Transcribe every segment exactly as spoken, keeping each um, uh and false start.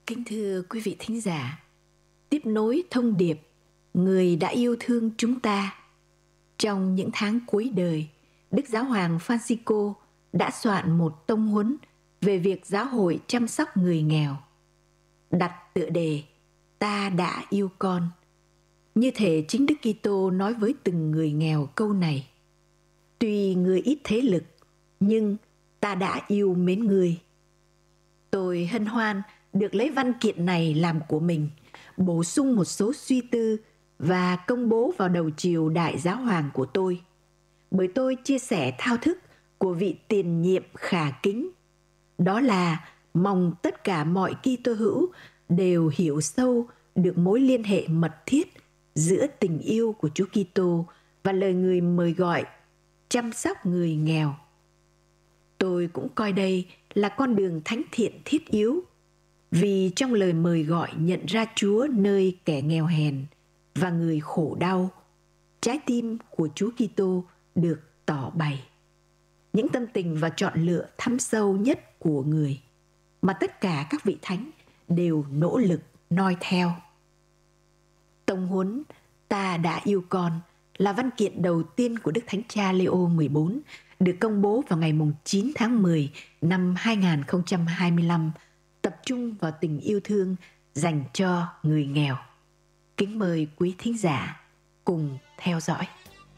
Kính thưa quý vị thính giả, tiếp nối thông điệp Người đã yêu thương chúng ta. Trong những tháng cuối đời, Đức Giáo hoàng Francisco đã soạn một tông huấn về việc giáo hội chăm sóc người nghèo. Đặt tựa đề Ta đã yêu con. Như thể chính Đức Kitô nói với từng người nghèo câu này: Tuy người ít thế lực, nhưng ta đã yêu mến người. Tôi hân hoan được lấy văn kiện này làm của mình, bổ sung một số suy tư và công bố vào đầu chiều đại giáo hoàng của tôi, bởi tôi chia sẻ thao thức của vị tiền nhiệm khả kính. Đó là mong tất cả mọi Kitô hữu đều hiểu sâu được mối liên hệ mật thiết giữa tình yêu của Chúa Kitô và lời người mời gọi chăm sóc người nghèo. Tôi cũng coi đây là con đường thánh thiện thiết yếu, vì trong lời mời gọi nhận ra Chúa nơi kẻ nghèo hèn và người khổ đau, trái tim của Chúa Kitô được tỏ bày. Những tâm tình và chọn lựa thâm sâu nhất của người mà tất cả các vị thánh đều nỗ lực noi theo. Tông huấn Ta đã yêu con là văn kiện đầu tiên của Đức Thánh Cha Leo mười bốn, được công bố vào ngày chín tháng mười năm hai nghìn không trăm hai mươi lăm, tập trung vào tình yêu thương dành cho người nghèo. Kính mời quý thính giả cùng theo dõi.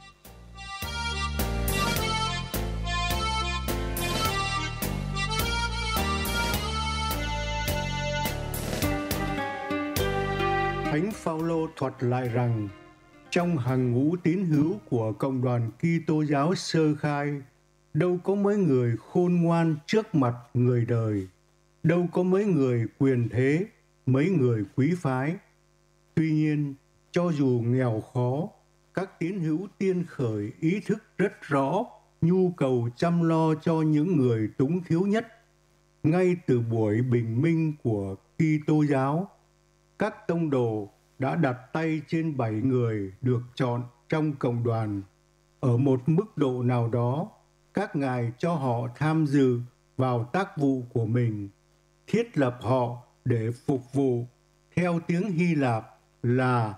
Thánh Phaolô thuật lại rằng, trong hàng ngũ tín hữu của cộng đoàn Kitô giáo sơ khai, đâu có mấy người khôn ngoan trước mặt người đời, đâu có mấy người quyền thế, mấy người quý phái. Tuy nhiên, cho dù nghèo khó, các tín hữu tiên khởi ý thức rất rõ nhu cầu chăm lo cho những người túng thiếu nhất. Ngay từ buổi bình minh của Kitô giáo, các tông đồ đã đặt tay trên bảy người được chọn trong cộng đoàn. Ở một mức độ nào đó, các ngài cho họ tham dự vào tác vụ của mình, thiết lập họ để phục vụ, theo tiếng Hy Lạp là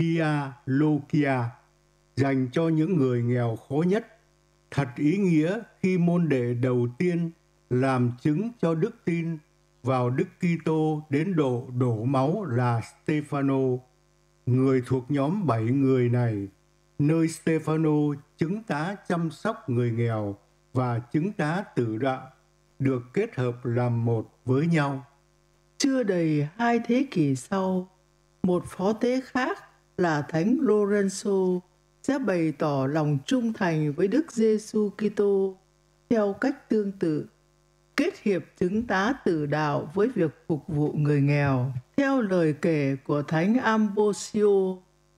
dialogia, dành cho những người nghèo khó nhất. Thật ý nghĩa khi môn đệ đầu tiên làm chứng cho đức tin vào Đức Kitô đến độ đổ máu là Stefano, người thuộc nhóm bảy người này, nơi Stefano chứng tá chăm sóc người nghèo và chứng tá tử đạo được kết hợp làm một với nhau. Chưa đầy hai thế kỷ sau, một phó tế khác là Thánh Lorenzo sẽ bày tỏ lòng trung thành với Đức Giêsu Kitô theo cách tương tự, kết hiệp chứng tá tử đạo với việc phục vụ người nghèo. Theo lời kể của Thánh Ambrosio,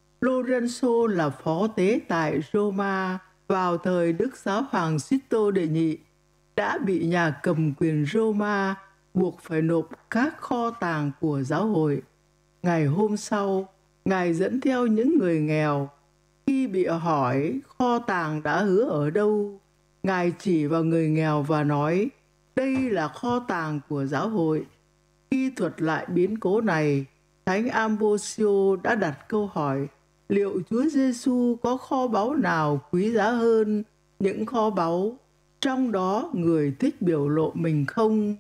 Lorenzo là phó tế tại Roma vào thời Đức Giáo hoàng Sisto đệ nhị, đã bị nhà cầm quyền Roma buộc phải nộp các kho tàng của giáo hội. Ngày hôm sau, Ngài dẫn theo những người nghèo. Khi bị hỏi kho tàng đã hứa ở đâu, Ngài chỉ vào người nghèo và nói, đây là kho tàng của giáo hội. Khi thuật lại biến cố này, Thánh Ambrosio đã đặt câu hỏi, liệu Chúa Giêsu có kho báu nào quý giá hơn những kho báu, trong đó người thích biểu lộ mình không?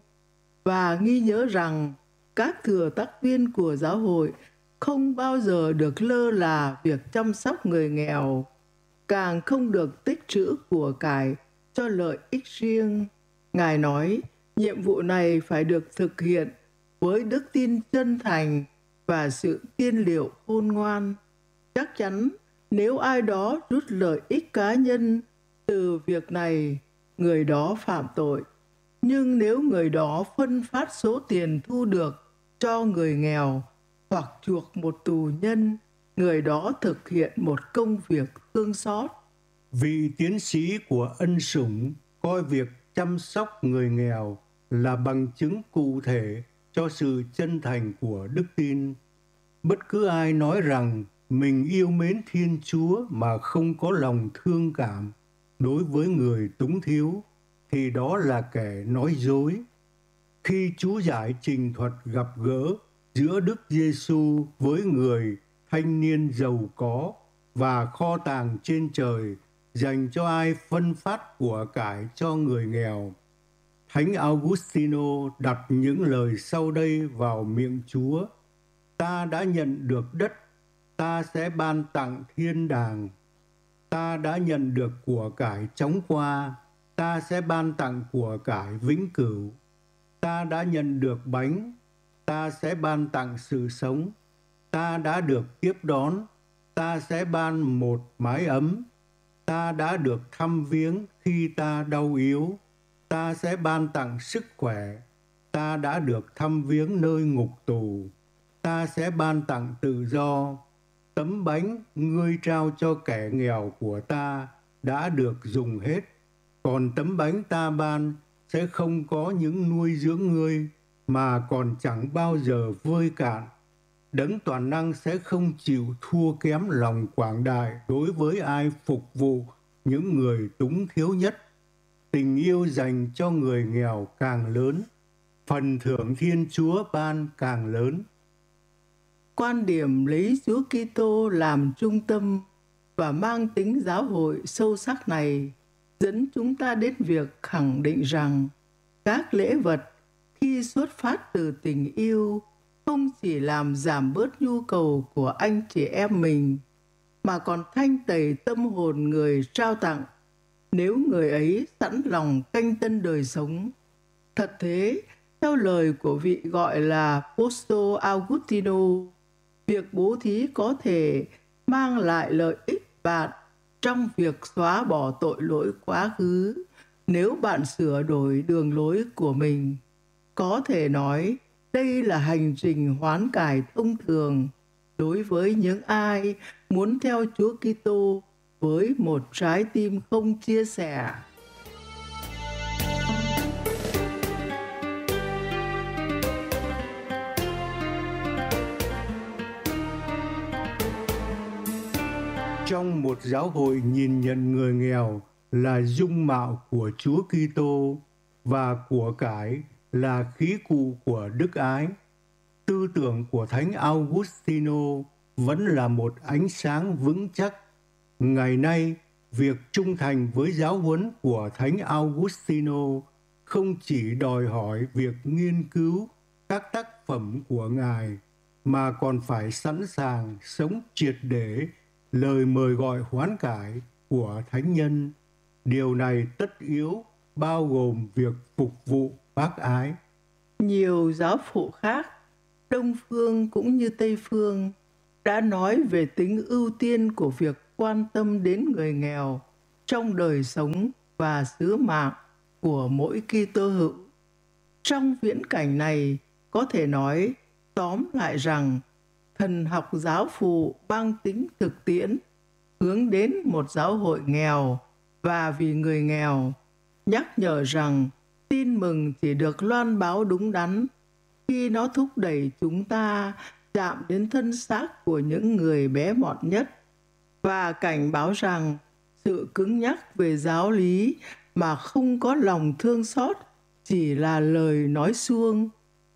Và ghi nhớ rằng các thừa tác viên của giáo hội không bao giờ được lơ là việc chăm sóc người nghèo, càng không được tích trữ của cải cho lợi ích riêng. Ngài nói, nhiệm vụ này phải được thực hiện với đức tin chân thành và sự tiên liệu khôn ngoan. Chắc chắn nếu ai đó rút lợi ích cá nhân từ việc này, người đó phạm tội. Nhưng nếu người đó phân phát số tiền thu được cho người nghèo hoặc chuộc một tù nhân, người đó thực hiện một công việc thương xót. Vị tiến sĩ của ân sủng coi việc chăm sóc người nghèo là bằng chứng cụ thể cho sự chân thành của đức tin. Bất cứ ai nói rằng mình yêu mến Thiên Chúa mà không có lòng thương cảm đối với người túng thiếu, thì đó là kẻ nói dối. Khi chú giải trình thuật gặp gỡ giữa Đức Giêsu với người thanh niên giàu có và kho tàng trên trời dành cho ai phân phát của cải cho người nghèo, Thánh Augustino đặt những lời sau đây vào miệng Chúa: ta đã nhận được đất, ta sẽ ban tặng thiên đàng. Ta đã nhận được của cải chóng qua, ta sẽ ban tặng của cải vĩnh cửu. Ta đã nhận được bánh, ta sẽ ban tặng sự sống. Ta đã được tiếp đón, ta sẽ ban một mái ấm. Ta đã được thăm viếng khi ta đau yếu, ta sẽ ban tặng sức khỏe. Ta đã được thăm viếng nơi ngục tù, ta sẽ ban tặng tự do. Tấm bánh ngươi trao cho kẻ nghèo của ta đã được dùng hết, còn tấm bánh ta ban sẽ không có những nuôi dưỡng ngươi, mà còn chẳng bao giờ vơi cạn. Đấng toàn năng sẽ không chịu thua kém lòng quảng đại đối với ai phục vụ những người túng thiếu nhất. Tình yêu dành cho người nghèo càng lớn, phần thưởng Thiên Chúa ban càng lớn. Quan điểm lấy Chúa Kitô làm trung tâm và mang tính giáo hội sâu sắc này dẫn chúng ta đến việc khẳng định rằng các lễ vật khi xuất phát từ tình yêu không chỉ làm giảm bớt nhu cầu của anh chị em mình, mà còn thanh tẩy tâm hồn người trao tặng nếu người ấy sẵn lòng canh tân đời sống. Thật thế, theo lời của vị gọi là Apostol Augustino, việc bố thí có thể mang lại lợi ích bạn trong việc xóa bỏ tội lỗi quá khứ nếu bạn sửa đổi đường lối của mình. Có thể nói đây là hành trình hoán cải thông thường đối với những ai muốn theo Chúa Kitô với một trái tim không chia sẻ. Trong một giáo hội nhìn nhận người nghèo là dung mạo của Chúa Kitô và của cải là khí cụ của đức ái, tư tưởng của Thánh Augustino vẫn là một ánh sáng vững chắc. Ngày nay, việc trung thành với giáo huấn của Thánh Augustino không chỉ đòi hỏi việc nghiên cứu các tác phẩm của Ngài, mà còn phải sẵn sàng sống triệt để lời mời gọi hoán cải của Thánh Nhân. Điều này tất yếu bao gồm việc phục vụ bác ái. Nhiều giáo phụ khác, Đông phương cũng như Tây phương, đã nói về tính ưu tiên của việc quan tâm đến người nghèo trong đời sống và sứ mạng của mỗi Kitô hữu. Trong viễn cảnh này, có thể nói tóm lại rằng thần học giáo phụ mang tính thực tiễn, hướng đến một giáo hội nghèo và vì người nghèo, nhắc nhở rằng tin mừng chỉ được loan báo đúng đắn khi nó thúc đẩy chúng ta chạm đến thân xác của những người bé mọn nhất, và cảnh báo rằng sự cứng nhắc về giáo lý mà không có lòng thương xót chỉ là lời nói suông.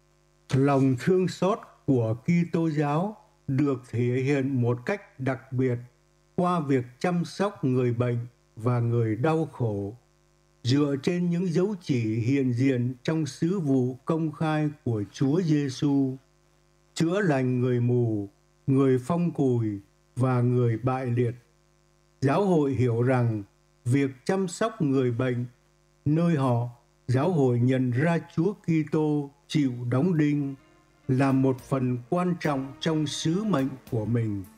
Lòng thương xót của Kitô giáo được thể hiện một cách đặc biệt qua việc chăm sóc người bệnh và người đau khổ, dựa trên những dấu chỉ hiện diện trong sứ vụ công khai của Chúa Giêsu, chữa lành người mù, người phong cùi và người bại liệt. Giáo hội hiểu rằng việc chăm sóc người bệnh, nơi họ, giáo hội nhận ra Chúa Kitô chịu đóng đinh, là một phần quan trọng trong sứ mệnh của mình.